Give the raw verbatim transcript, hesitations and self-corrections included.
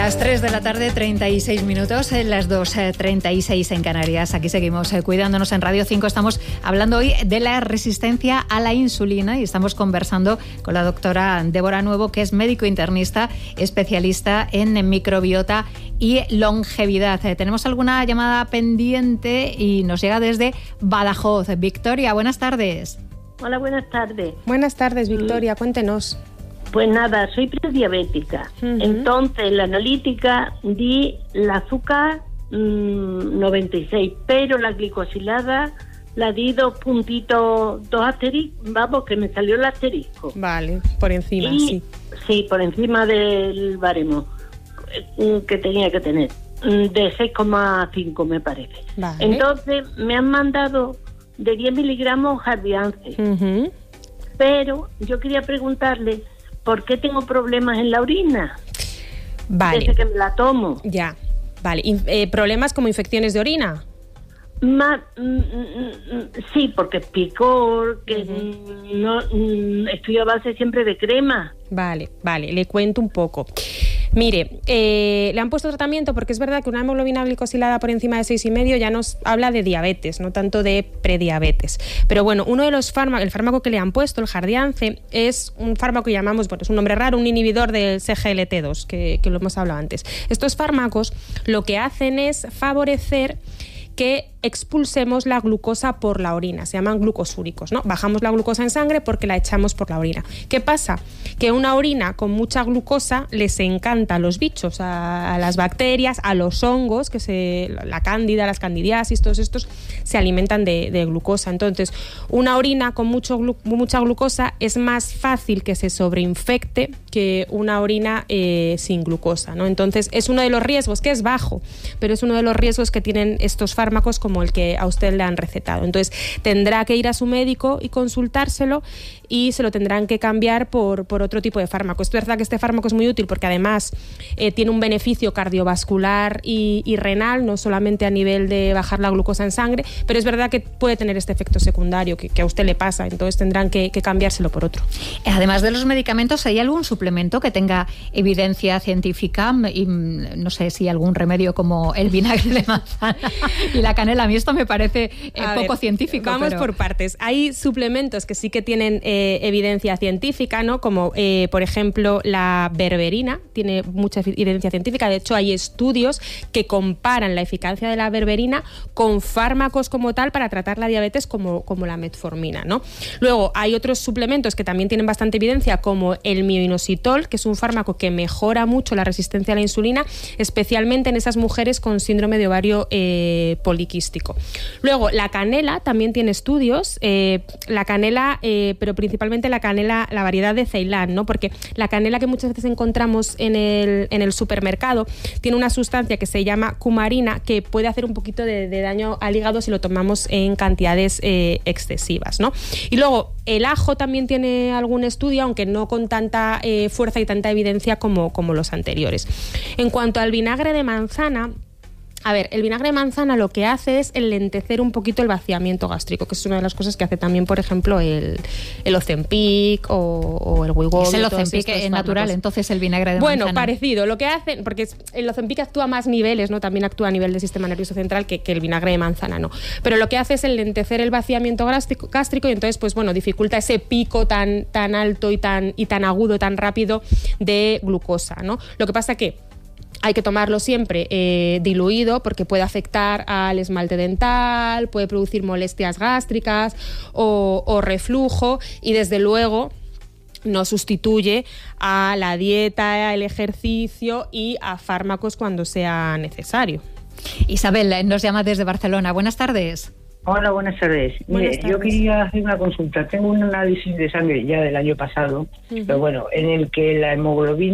Las tres de la tarde, treinta y seis minutos, las dos, treinta y seis en Canarias. Aquí seguimos eh, cuidándonos en Radio cinco. Estamos hablando hoy de la resistencia a la insulina y estamos conversando con la doctora Débora Nuevo, que es médico internista, especialista en microbiota y longevidad. Eh, tenemos alguna llamada pendiente y nos llega desde Badajoz. Victoria, buenas tardes. Hola, buenas tardes. Buenas tardes, Victoria, cuéntenos. Pues nada, soy prediabética. Uh-huh. Entonces, en la analítica di la azúcar mmm, noventa y seis, pero la glicosilada la di dos puntitos, dos asteriscos, vamos, que me salió el asterisco. Vale, por encima, y, sí. Sí, por encima del baremo que tenía que tener, de seis coma cinco me parece. Vale. Entonces, me han mandado de diez miligramos Jardiance. Uh-huh. Pero yo quería preguntarle, ¿por qué tengo problemas en la orina? Vale. Desde que me la tomo. Ya, vale. Eh, ¿Problemas como infecciones de orina? Ma, mm, mm, sí, porque picor, que uh-huh. no mm, estoy a base siempre de crema. Vale, vale, le cuento un poco. Mire, eh, le han puesto tratamiento porque es verdad que una hemoglobina glicosilada por encima de seis y medio ya nos habla de diabetes, no tanto de prediabetes. Pero bueno, uno de los fármacos, el fármaco que le han puesto, el Jardiance, es un fármaco que llamamos, bueno, es un nombre raro, un inhibidor del C G L T dos, que, que lo hemos hablado antes. Estos fármacos lo que hacen es favorecer que expulsemos la glucosa por la orina, se llaman glucosúricos, ¿no? Bajamos la glucosa en sangre porque la echamos por la orina. ¿Qué pasa? Que una orina con mucha glucosa les encanta a los bichos, a, a las bacterias, a los hongos, que se, la cándida, las candidiasis, todos estos se alimentan de, de glucosa. Entonces, una orina con mucho glu, mucha glucosa es más fácil que se sobreinfecte que una orina eh, sin glucosa, ¿no? Entonces, es uno de los riesgos, que es bajo, pero es uno de los riesgos que tienen estos fármacos como el que a usted le han recetado. Entonces, tendrá que ir a su médico y consultárselo y se lo tendrán que cambiar por, por otro tipo de fármaco. Es verdad que este fármaco es muy útil porque además eh, tiene un beneficio cardiovascular y, y renal, no solamente a nivel de bajar la glucosa en sangre, pero es verdad que puede tener este efecto secundario que, que a usted le pasa, entonces tendrán que, que cambiárselo por otro. Además de los medicamentos, ¿hay algún suplemento que tenga evidencia científica? Y no sé si algún remedio como el vinagre de manzana y la canela. A mí esto me parece eh, poco ver, científico. Vamos pero... por partes. Hay suplementos que sí que tienen eh, evidencia científica, ¿no? Como, eh, por ejemplo, la berberina tiene mucha evidencia científica. De hecho, hay estudios que comparan la eficacia de la berberina con fármacos como tal para tratar la diabetes como, como la metformina, ¿no? Luego, hay otros suplementos que también tienen bastante evidencia, como el mioinositol, que es un fármaco que mejora mucho la resistencia a la insulina, especialmente en esas mujeres con síndrome de ovario eh, poliquístico. Luego, la canela también tiene estudios, eh, la canela, eh, pero principalmente la canela, la variedad de Ceilán, ¿no? Porque la canela que muchas veces encontramos en el, en el supermercado tiene una sustancia que se llama cumarina que puede hacer un poquito de, de daño al hígado si lo tomamos en cantidades eh, excesivas, ¿no? Y luego, el ajo también tiene algún estudio, aunque no con tanta eh, fuerza y tanta evidencia como, como los anteriores. En cuanto al vinagre de manzana, a ver, el vinagre de manzana lo que hace es enlentecer un poquito el vaciamiento gástrico, que es una de las cosas que hace también, por ejemplo, el, el Ozempic o, o el Wegovy. Es el Ozempic es natural, entonces el vinagre de bueno, manzana. Bueno, parecido. Lo que hacen, porque el Ozempic actúa a más niveles, ¿no? También actúa a nivel del sistema nervioso central que, que el vinagre de manzana, ¿no? Pero lo que hace es enlentecer el vaciamiento gástrico, gástrico y entonces, pues bueno, dificulta ese pico tan, tan alto y tan, y tan agudo, tan rápido de glucosa, ¿no? Lo que pasa que hay que tomarlo siempre eh, diluido porque puede afectar al esmalte dental, puede producir molestias gástricas o, o reflujo y desde luego no sustituye a la dieta, el ejercicio y a fármacos cuando sea necesario. Isabel nos llama desde Barcelona. Buenas tardes. Hola, buenas tardes. Buenas Mire, tardes. Yo quería hacer una consulta. Tengo un análisis de sangre ya del año pasado, uh-huh. pero bueno, en el que la hemoglobina